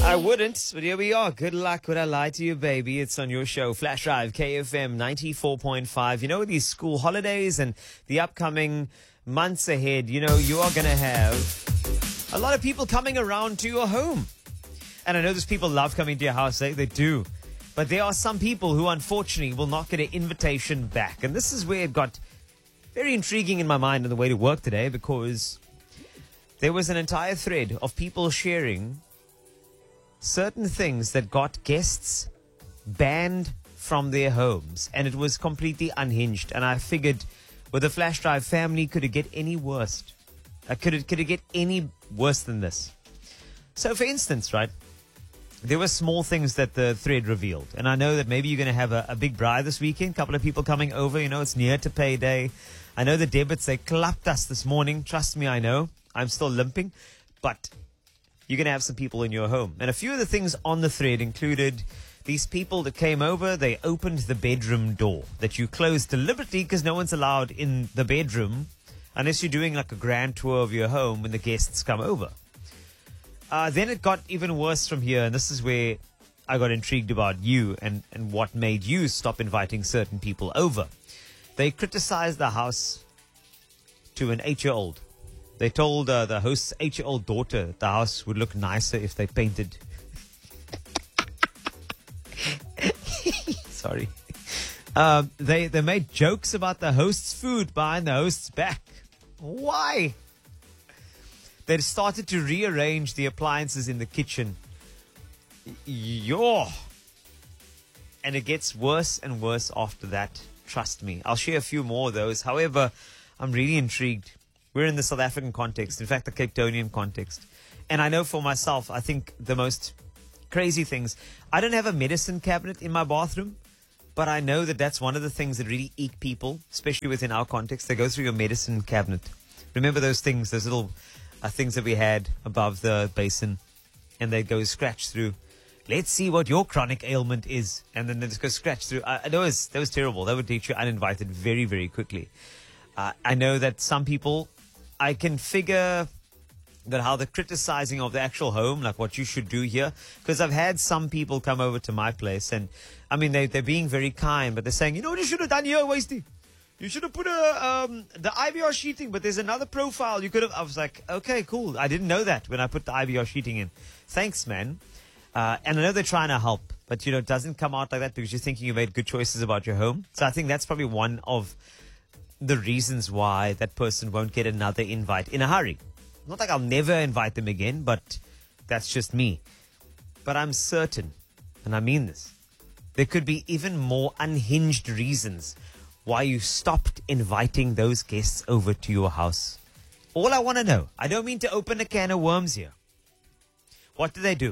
I wouldn't, but here we are. Good luck. Would I lie to you, baby? It's on your show, Flash Drive, KFM 94.5. You know, these school holidays and the upcoming months ahead, you know, you are going to have a lot of people coming around to your home. And I know those people love coming to your house. They do. But there are some people who, unfortunately, will not get an invitation back. And this is where it got very intriguing in my mind on the way to work today, because there was an entire thread of people sharing certain things that got guests banned from their homes, and it was completely unhinged. And I figured, with the Flash Drive family, could it get any worse? Could it get any worse than this? So, for instance, right, there were small things that the thread revealed. And I know that maybe you're going to have a big braai this weekend. A couple of people coming over. You know, it's near to payday. I know the debits, they clapped us this morning. Trust me, I know. I'm still limping. But you're going to have some people in your home. And a few of the things on the thread included these people that came over. They opened the bedroom door that you closed deliberately because no one's allowed in the bedroom unless you're doing like a grand tour of your home when the guests come over. Then it got even worse from here. And this is where I got intrigued about you and what made you stop inviting certain people over. They criticized the house to an 8-year-old. They told the host's 8-year-old daughter the house would look nicer if they painted. Sorry. They made jokes about the host's food behind the host's back. Why? They started to rearrange the appliances in the kitchen. And it gets worse and worse after that. Trust me. I'll share a few more of those. However, I'm really intrigued. We're in the South African context, in fact, the Cape Townian context. And I know for myself, I think the most crazy things, I don't have a medicine cabinet in my bathroom, but I know that that's one of the things that really eke people, especially within our context. They go through your medicine cabinet. Remember those things, those little things that we had above the basin, and they'd go scratch through. Let's see what your chronic ailment is. And then they just go scratch through. That was terrible. That would take you uninvited very, very quickly. I know that some people, I can figure that how the criticizing of the actual home, like what you should do here, because I've had some people come over to my place, and I mean, they're being very kind, but they're saying, you know what you should have done here, Wasty? You should have put the IVR sheeting, but there's another profile you could have. I was like, okay, cool. I didn't know that when I put the IVR sheeting in. Thanks, man. And I know they're trying to help, but you know, it doesn't come out like that because you're thinking you made good choices about your home. So I think that's probably one of the reasons why that person won't get another invite in a hurry. Not like I'll never invite them again, but that's just me. But I'm certain, and I mean this, there could be even more unhinged reasons why you stopped inviting those guests over to your house. All I want to know, I don't mean to open a can of worms here. What do they do?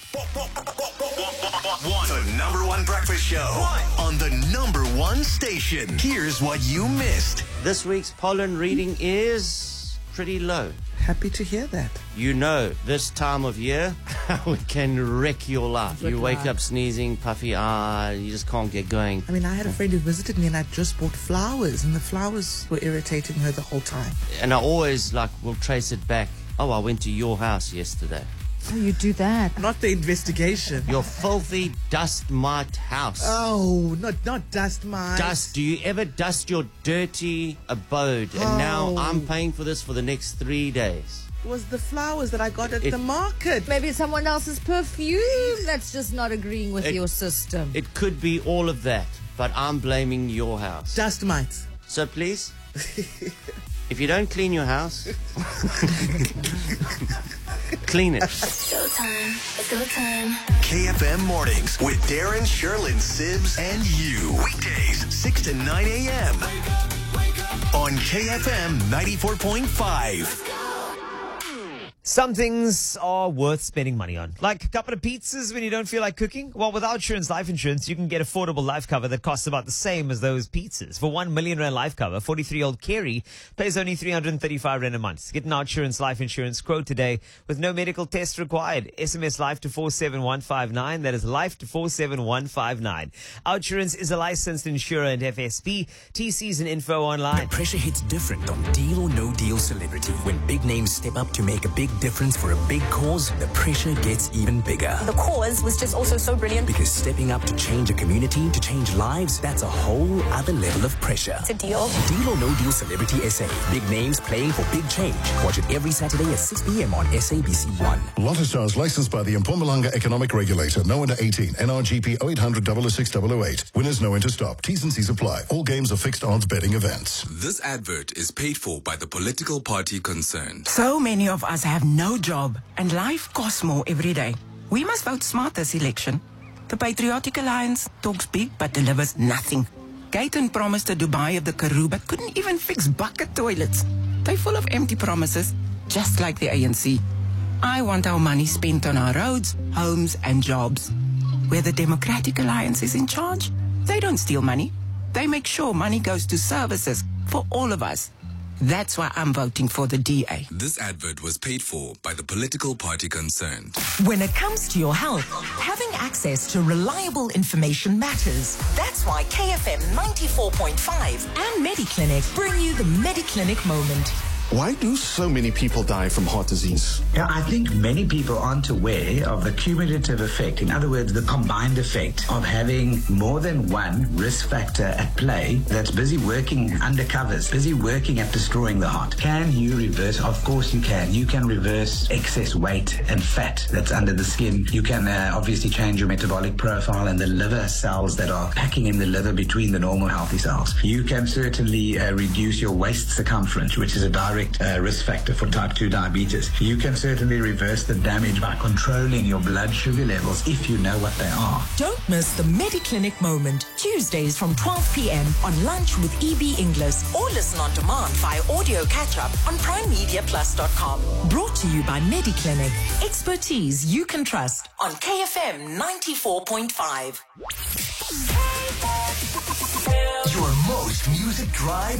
The number one breakfast show on the number one station. Here's what you missed. This week's pollen reading is pretty low. Happy to hear that. You know, this time of year, it can wreck your life. You wake up sneezing, puffy eye, you just can't get going. I mean, I had a friend who visited me and I just bought flowers, and the flowers were irritating her the whole time. And I always, will trace it back. Oh, I went to your house yesterday. Oh, you do that. Not the investigation. Your filthy dust mite house. Oh, not dust mites. Dust. Do you ever dust your dirty abode? Oh. And now I'm paying for this for the next 3 days. It was the flowers that I got at the market. Maybe it's someone else's perfume that's just not agreeing with your system. It could be all of that, but I'm blaming your house. Dust mites. So please, if you don't clean your house, clean it. It's showtime. It's go time. KFM Mornings with Darren, Sherlyn, Sibs, and you. Weekdays, 6 to 9 a.m. on KFM 94.5. Some things are worth spending money on, like a couple of pizzas when you don't feel like cooking. Well, with Outsurance Life Insurance, you can get affordable life cover that costs about the same as those pizzas. For 1 million rand life cover, 43-year-old Kerry pays only 335 rand a month. Get an Outsurance Life Insurance quote today with no medical test required. SMS life to 47159. That is life to 47159. Outsurance is a licensed insurer and FSP. TCs and info online. Pressure hits different on Deal or No Deal Celebrity when big names step up to make a big difference for a big cause, the pressure gets even bigger. The cause was just also so brilliant. Because stepping up to change a community, to change lives, that's a whole other level of pressure. It's a deal. Deal or No Deal Celebrity SA. Big names playing for big change. Watch it every Saturday at 6 p.m. on SABC1. Lotto Stars licensed by the Mpumalanga Economic Regulator. No under 18. NRGP 0800 006 008. Winners no enter stop. T's and C's apply. All games are fixed odds betting events. This advert is paid for by the political party concerned. So many of us have no job and life costs more every day. We must vote smart this election. The Patriotic Alliance talks big but delivers nothing. Gayton promised a Dubai of the Karoo but couldn't even fix bucket toilets. They're full of empty promises, just like the ANC. I want our money spent on our roads, homes and jobs. Where the Democratic Alliance is in charge, they don't steal money. They make sure money goes to services for all of us. That's why I'm voting for the DA. This advert was paid for by the political party concerned. When it comes to your health, having access to reliable information matters. That's why KFM 94.5 and MediClinic bring you the MediClinic moment. Why do so many people die from heart disease? Yeah, I think many people aren't aware of the cumulative effect. In other words, the combined effect of having more than one risk factor at play that's busy working undercovers, busy working at destroying the heart. Can you reverse? Of course you can. You can reverse excess weight and fat that's under the skin. You can obviously change your metabolic profile and the liver cells that are packing in the liver between the normal healthy cells. You can certainly reduce your waist circumference, which is a direct risk factor for type 2 diabetes. You can certainly reverse the damage by controlling your blood sugar levels if you know what they are. Don't miss the MediClinic moment, Tuesdays from 12 p.m. on Lunch with EB English, or listen on demand via audio catch-up on PrimeMediaPlus.com. Brought to you by MediClinic, expertise you can trust on KFM 94.5. Your most music drive